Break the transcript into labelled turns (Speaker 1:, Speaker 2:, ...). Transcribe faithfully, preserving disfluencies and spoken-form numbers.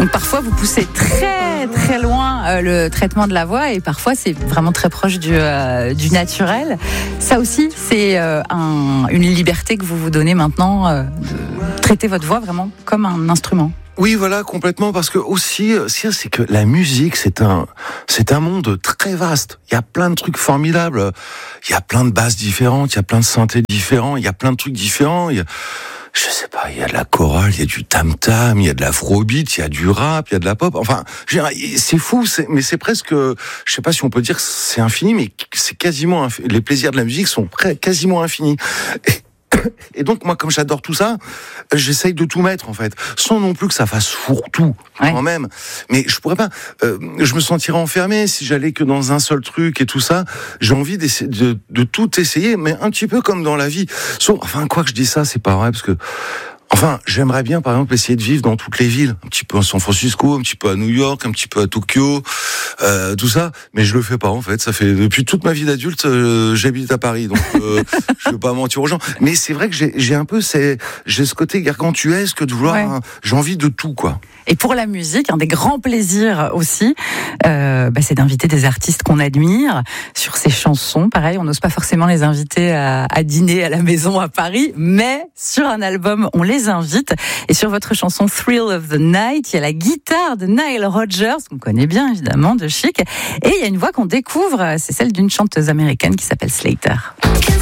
Speaker 1: Donc parfois vous poussez très très loin euh, le traitement de la voix et parfois c'est vraiment très proche du, euh, du naturel. Ça aussi c'est euh, un, une liberté que vous vous donnez maintenant euh, de traiter votre voix vraiment comme un instrument.
Speaker 2: Oui, voilà, complètement, parce que aussi, c'est que la musique, c'est un, c'est un monde très vaste. Il y a plein de trucs formidables. Il y a plein de basses différentes, il y a plein de synthés différents, il y a plein de trucs différents. Il y a, je sais pas, il y a de la chorale, il y a du tam-tam, il y a de l'afrobeat, il y a du rap, il y a de la pop. Enfin, c'est fou, c'est, mais c'est presque, je sais pas si on peut dire que c'est infini, mais c'est quasiment, infini. Les plaisirs de la musique sont près, quasiment infinis. Et, Et donc moi, comme j'adore tout ça, j'essaye de tout mettre en fait, sans non plus que ça fasse fourre-tout ouais. quand même. Mais je pourrais pas. Euh, je me sentirais enfermé si j'allais que dans un seul truc et tout ça. J'ai envie de, de tout essayer, mais un petit peu comme dans la vie. Sauf, enfin, quoi que je dis ça, c'est pas vrai parce que. Enfin, j'aimerais bien, par exemple, essayer de vivre dans toutes les villes, un petit peu à San Francisco, un petit peu à New York, un petit peu à Tokyo, euh, tout ça. Mais je le fais pas, en fait. Ça fait depuis toute ma vie d'adulte, euh, j'habite à Paris, donc euh, je veux pas mentir aux gens. Mais c'est vrai que j'ai, j'ai un peu, c'est, j'ai ce côté gargantuesque de vouloir. Ouais. Hein, j'ai envie de tout, quoi.
Speaker 1: Et pour la musique, un des grands plaisirs aussi, euh, bah, c'est d'inviter des artistes qu'on admire sur ces chansons. Pareil, on n'ose pas forcément les inviter à, à dîner à la maison à Paris, mais sur un album, on les invite. Et sur votre chanson Thrill of the Night, il y a la guitare de Nile Rodgers, qu'on connaît bien évidemment, de Chic. Et il y a une voix qu'on découvre, c'est celle d'une chanteuse américaine qui s'appelle Slater.